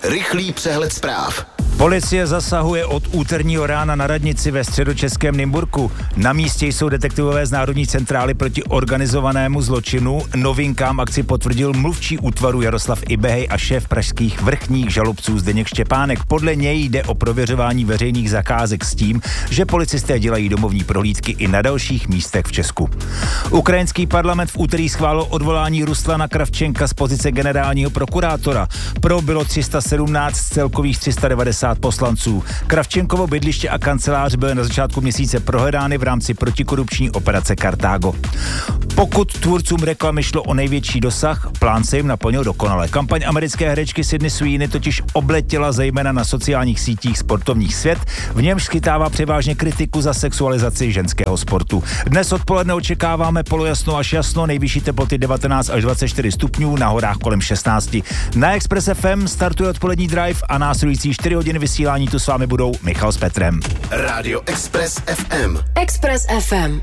Rychlý přehled zpráv. Policie zasahuje od úterního rána na radnici ve středočeském Nymburku. Na místě jsou detektivové z Národní centrály proti organizovanému zločinu. Novinkám akci potvrdil mluvčí útvaru Jaroslav Ibehej a šéf pražských vrchních žalobců Zdeněk Štěpánek. Podle něj jde o prověřování veřejných zakázek s tím, že policisté dělají domovní prohlídky i na dalších místech v Česku. Ukrajinský parlament v úterý schválil odvolání Ruslana Kravčenka z pozice generálního prokurátora. Pro bylo 317 z celkových 390 poslanců. Kravčenkovo bydliště a kancelář byly na začátku měsíce prohledány v rámci protikorupční operace Kartágo. Pokud tvůrcům reklamy šlo o největší dosah, plán se jim naplnil dokonale. Kampaň americké herečky Sydney Sweeney totiž obletěla zejména na sociálních sítích sportovních svět, v němž schytává převážně kritiku za sexualizaci ženského sportu. Dnes odpoledne očekáváme polojasno až jasno, nejvyšší teploty 19 až 24 stupňů, na horách kolem 16. Na Express FM startuje odpolední drive a následující 4 hodiny vysílání tu s vámi budou Michal s Petrem. Rádio Express FM. Express FM.